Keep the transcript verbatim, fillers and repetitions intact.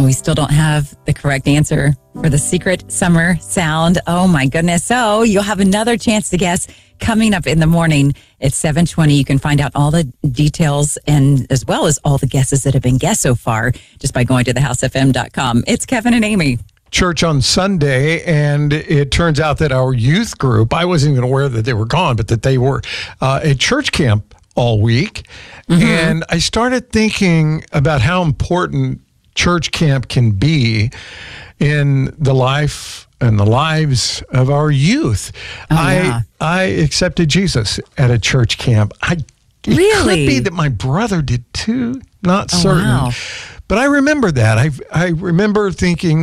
We still don't have the correct answer for the secret summer sound. Oh, my goodness. So you'll have another chance to guess coming up in the morning at seven twenty. You can find out all the details and as well as all the guesses that have been guessed so far just by going to the house f m dot com. It's Kevin and Amy. Church on Sunday, and it turns out that our youth group, I wasn't even aware that they were gone, but that they were uh, at church camp all week. Mm-hmm. And I started thinking about how important church camp can be in the life and the lives of our youth. Oh, yeah. I I accepted Jesus at a church camp. I it Really? could be that my brother did too. Not Oh, certain. wow. But I remember that. I I remember thinking,